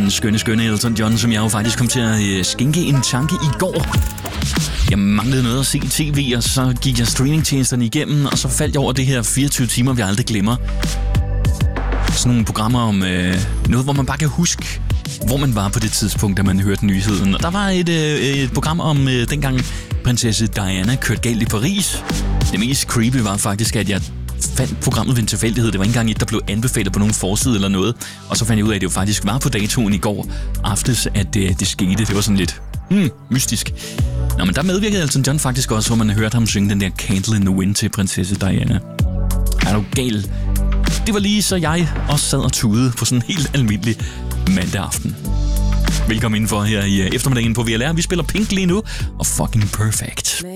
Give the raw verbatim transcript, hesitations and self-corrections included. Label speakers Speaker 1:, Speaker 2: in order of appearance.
Speaker 1: den skønne, skønne Elton John, som jeg jo faktisk kom til at skænke en tanke i går. Jeg manglede noget at se tv, og så gik jeg streamingtjenesterne igennem, og så faldt jeg over det her fireogtyve timer, vi aldrig glemmer. Sådan nogle programmer om øh, noget, hvor man bare kan huske, hvor man var på det tidspunkt, da man hørte nyheden. Og der var et, øh, et program om øh, dengang prinsesse Diana kørte galt i Paris. Det mest creepy var faktisk, at jeg fandt programmet ved en tilfældighed. Det var ikke engang et, der blev anbefalet på nogen forside eller noget. Og så fandt jeg ud af, at det jo faktisk var på datoen i går aftes, at det, det skete. Det var sådan lidt hmm, mystisk. Nå, men der medvirkede Elton John faktisk også, hvor man hørte ham synge den der Candle in the Wind til prinsesse Diana. Er du gal? Det var lige så jeg også sad og tudede på sådan en helt almindelig mandag aften. Velkommen indenfor her i eftermiddagen på V L R. Vi spiller Pink lige nu, og Fucking Perfect.